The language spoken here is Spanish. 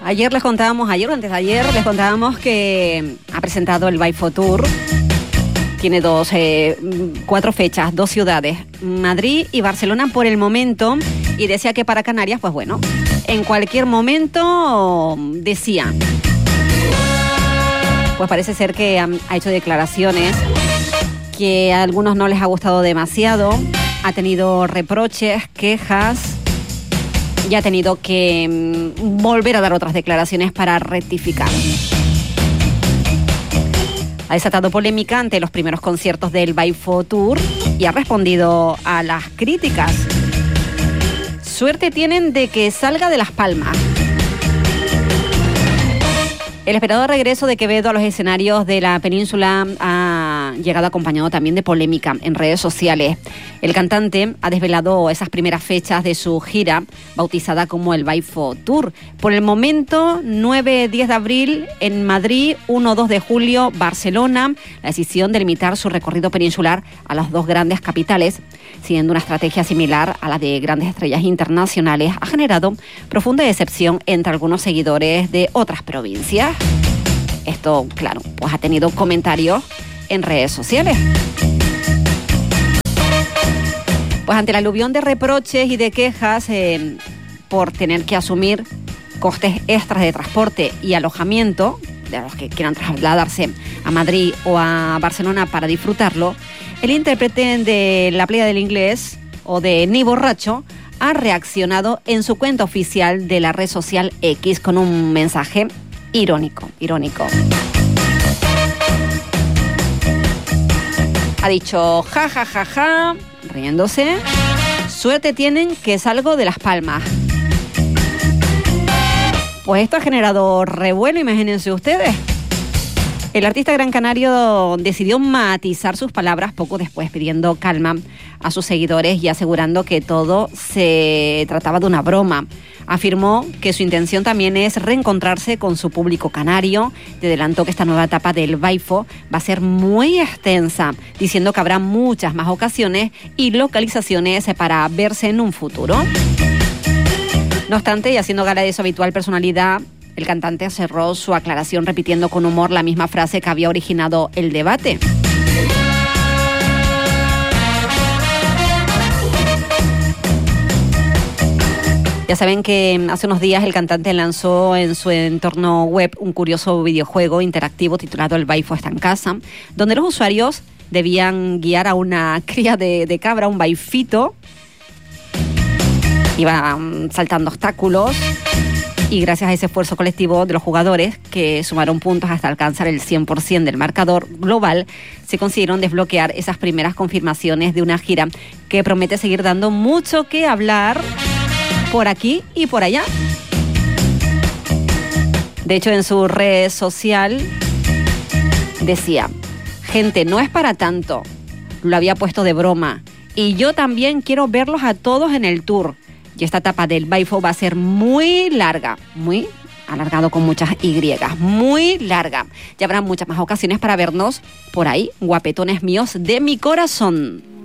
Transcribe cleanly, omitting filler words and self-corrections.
Ayer o antes de ayer les contábamos que ha presentado el Baifo Tour. Tiene 4 fechas, 2 ciudades, Madrid y Barcelona por el momento. Y decía que para Canarias, pues bueno, en cualquier momento decía. Pues parece ser que ha hecho declaraciones que a algunos no les ha gustado demasiado. Ha tenido reproches, quejas y ha tenido que volver a dar otras declaraciones para rectificar. Ha desatado polémica ante los primeros conciertos del Baifo Tour y ha respondido a las críticas. Suerte tienen de que salga de Las Palmas. El esperado regreso de Quevedo a los escenarios de la península ha llegado acompañado también de polémica en redes sociales. El cantante ha desvelado esas primeras fechas de su gira, bautizada como el Baifo Tour. Por el momento, 9-10 de abril en Madrid, 1-2 de julio, Barcelona. La decisión de limitar su recorrido peninsular a las 2 grandes capitales, siguiendo una estrategia similar a la de grandes estrellas internacionales, ha generado profunda decepción entre algunos seguidores de otras provincias. Esto, claro, pues ha tenido comentarios en redes sociales. Pues ante el aluvión de reproches y de quejas por tener que asumir costes extras de transporte y alojamiento de los que quieran trasladarse a Madrid o a Barcelona para disfrutarlo, el intérprete de La Playa del Inglés o de Ni Borracho ha reaccionado en su cuenta oficial de la red social X con un mensaje irónico. Ha dicho ja, ja, ja, ja, riéndose. Suerte tienen que salgo de Las Palmas. Pues esto ha generado revuelo, imagínense ustedes. El artista gran canario decidió matizar sus palabras poco después, pidiendo calma a sus seguidores y asegurando que todo se trataba de una broma. Afirmó que su intención también es reencontrarse con su público canario. Te adelantó que esta nueva etapa del Baifo va a ser muy extensa, diciendo que habrá muchas más ocasiones y localizaciones para verse en un futuro. No obstante, y haciendo gala de su habitual personalidad, el cantante cerró su aclaración repitiendo con humor la misma frase que había originado el debate. Ya saben que hace unos días el cantante lanzó en su entorno web un curioso videojuego interactivo titulado El Baifo está en casa, donde los usuarios debían guiar a una cría de cabra, un baifito. Iban saltando obstáculos y gracias a ese esfuerzo colectivo de los jugadores, que sumaron puntos hasta alcanzar el 100% del marcador global, se consiguieron desbloquear esas primeras confirmaciones de una gira que promete seguir dando mucho que hablar por aquí y por allá. De hecho, en su red social decía: gente, no es para tanto. Lo había puesto de broma. Y yo también quiero verlos a todos en el tour. Y esta etapa del Baifo va a ser muy larga, muy alargado con muchas Y, muy larga. Ya habrá muchas más ocasiones para vernos por ahí, guapetones míos de mi corazón.